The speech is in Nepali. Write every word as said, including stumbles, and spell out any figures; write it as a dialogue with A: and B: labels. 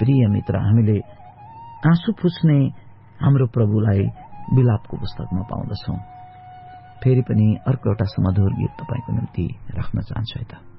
A: प्रिय मित्र, हामीले आँसु पुछ्ने हाम्रो प्रभुलाई विलापको पुस्तकमा पाउँदछौं। फेरि पनि अर्को एउटा सुमधुर गीत तपाईको निम्ति राख्न चाहन्छु है त।